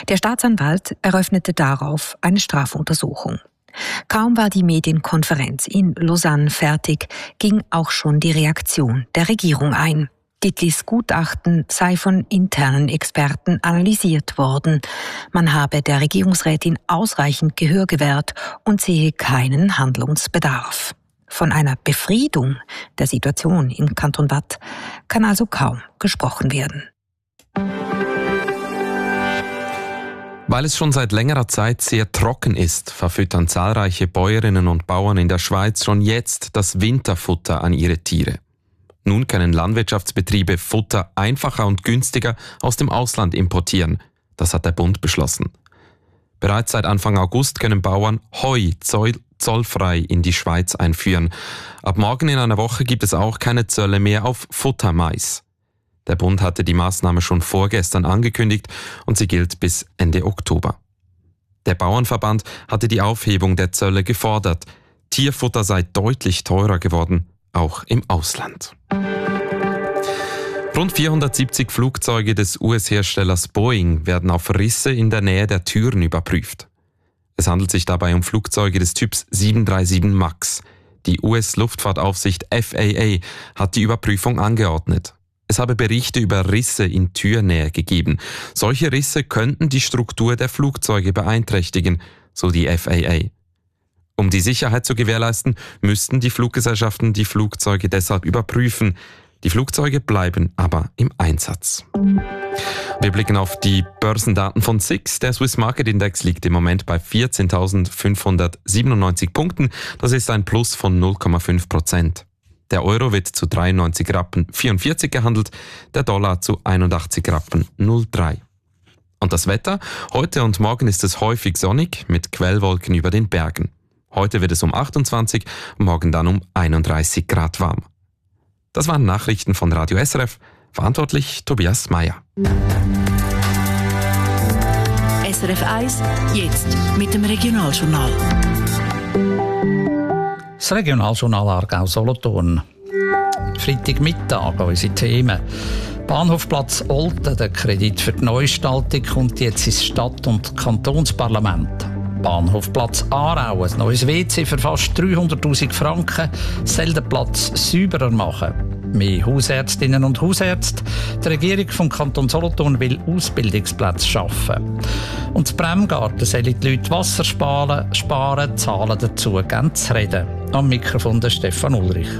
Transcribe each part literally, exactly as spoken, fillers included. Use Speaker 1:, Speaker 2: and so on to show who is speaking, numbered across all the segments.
Speaker 1: Der Staatsanwalt eröffnete darauf eine Strafuntersuchung. Kaum war die Medienkonferenz in Lausanne fertig, ging auch schon die Reaktion der Regierung ein. Dittlis Gutachten sei von internen Experten analysiert worden. Man habe der Regierungsrätin ausreichend Gehör gewährt und sehe keinen Handlungsbedarf. Von einer Befriedung der Situation im Kanton Waadt kann also kaum gesprochen werden.
Speaker 2: Weil es schon seit längerer Zeit sehr trocken ist, verfüttern zahlreiche Bäuerinnen und Bauern in der Schweiz schon jetzt das Winterfutter an ihre Tiere. Nun können Landwirtschaftsbetriebe Futter einfacher und günstiger aus dem Ausland importieren. Das hat der Bund beschlossen. Bereits seit Anfang August können Bauern Heu zollfrei in die Schweiz einführen. Ab morgen in einer Woche gibt es auch keine Zölle mehr auf Futtermais. Der Bund hatte die Maßnahme schon vorgestern angekündigt und sie gilt bis Ende Oktober. Der Bauernverband hatte die Aufhebung der Zölle gefordert. Tierfutter sei deutlich teurer geworden, auch im Ausland. Rund vierhundertsiebzig Flugzeuge des U S-Herstellers Boeing werden auf Risse in der Nähe der Türen überprüft. Es handelt sich dabei um Flugzeuge des Typs sieben drei sieben MAX. Die U S-Luftfahrtaufsicht F A A hat die Überprüfung angeordnet. Es habe Berichte über Risse in Türnähe gegeben. Solche Risse könnten die Struktur der Flugzeuge beeinträchtigen, so die F A A. Um die Sicherheit zu gewährleisten, müssten die Fluggesellschaften die Flugzeuge deshalb überprüfen. Die Flugzeuge bleiben aber im Einsatz. Wir blicken auf die Börsendaten von S I X. Der Swiss Market Index liegt im Moment bei vierzehntausendfünfhundertsiebenundneunzig Punkten. Das ist ein Plus von null Komma fünf Prozent. Der Euro wird zu dreiundneunzig Rappen vierundvierzig gehandelt, der Dollar zu einundachtzig Rappen null Komma drei. Und das Wetter? Heute und morgen ist es häufig sonnig mit Quellwolken über den Bergen. Heute wird es um achtundzwanzig, morgen dann um einunddreißig Grad warm. Das waren Nachrichten von Radio S R F, verantwortlich Tobias Meyer.
Speaker 3: S R F eins, jetzt mit dem Regionaljournal.
Speaker 4: Das Regionaljournal Aargau-Solothurn. Freitagmittag unsere Themen. Bahnhofplatz Olten, der Kredit für die Neugestaltung kommt jetzt ins Stadt- und Kantonsparlament. Bahnhofplatz Aarau, ein neues W C für fast dreihunderttausend Franken, soll den Platz sauberer machen. Mehr Hausärztinnen und Hausärzte. Die Regierung vom Kanton Solothurn will Ausbildungsplätze schaffen. Und das Bremgarten sollen die Leute Wasser sparen, sparen Zahlen dazu geben zu reden. Am Mikrofon der Stefan Ulrich.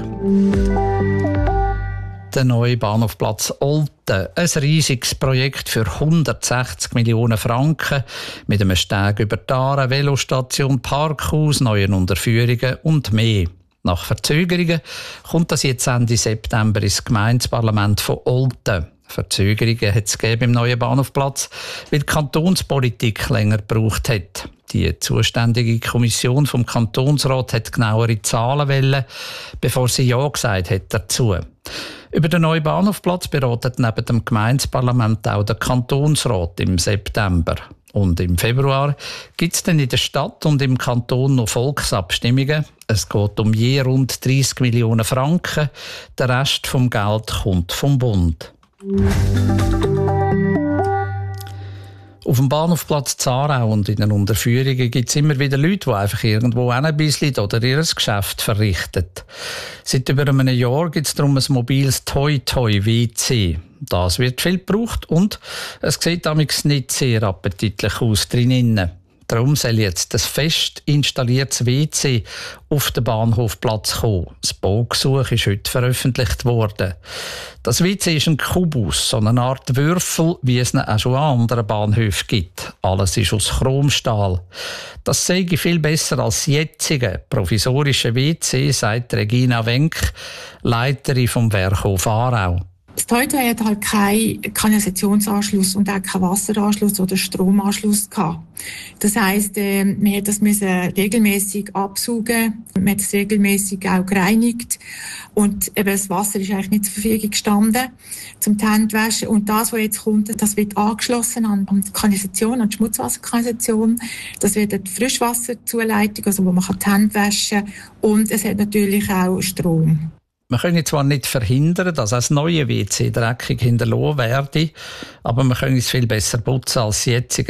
Speaker 4: Der neue Bahnhofplatz Olten, ein riesiges Projekt für hundertsechzig Millionen Franken mit einem Steg über die Aare, Velostation, Parkhaus, neuen Unterführungen und mehr. Nach Verzögerungen kommt das jetzt Ende September ins Gemeindeparlament von Olten. Verzögerungen hat es im neuen Bahnhofplatz, weil die Kantonspolitik länger gebraucht hat. Die zuständige Kommission vom Kantonsrat hat genauere Zahlen wollen, bevor sie Ja gesagt hat dazu. Über den neuen Bahnhofplatz beratet neben dem Gemeindeparlament auch der Kantonsrat im September. Und im Februar gibt es dann in der Stadt und im Kanton noch Volksabstimmungen. Es geht um je rund dreissig Millionen Franken. Der Rest vom Geld kommt vom Bund. Auf dem Bahnhofplatz Zarau und in den Unterführungen gibt es immer wieder Leute, die einfach irgendwo hinbisseln oder ihr Geschäft verrichten. Seit über einem Jahr gibt es darum ein mobiles Toi-Toi-W C. Das wird viel gebraucht und es sieht damals nicht sehr appetitlich aus drinnen. Darum soll jetzt das fest installiertes W C auf den Bahnhofplatz kommen. Das Baugesuch ist heute veröffentlicht worden. Das W C ist ein Kubus, so eine Art Würfel, wie es auch schon an anderen Bahnhöfen gibt. Alles ist aus Chromstahl. Das sei viel besser als das jetzige provisorische W C, sagt Regina Wenk, Leiterin vom Werkhof Aarau.
Speaker 5: Das Toi-Toi hat halt keinen Kanalisationsanschluss und auch keinen Wasseranschluss oder Stromanschluss gehabt. Das heisst, äh, man hat das müssen regelmäßig absaugen, man hat es regelmäßig auch gereinigt und eben das Wasser ist eigentlich nicht zur Verfügung gestanden zum Handwaschen. Und das, was jetzt kommt, das wird angeschlossen an die Kanalisation, an die Schmutzwasserkanalisation. Das wird eine Frischwasserzuleitung, also wo man die Hände waschen kann, und es hat natürlich auch Strom.
Speaker 4: Wir können zwar nicht verhindern, dass auch das neue W C dreckig hinterlassen werde, aber wir können es viel besser putzen als das jetzige.